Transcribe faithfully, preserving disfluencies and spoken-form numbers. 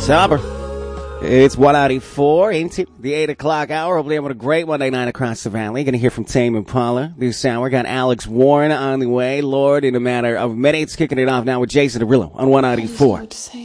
Supper. It's one ninety-four into the eight o'clock hour. Hopefully having a great Monday night across the valley. Going to hear from Tame Impala this hour. Got Alex Warren on the way. Lord, in a matter of minutes, kicking it off now with Jason Derulo on one ninety-four.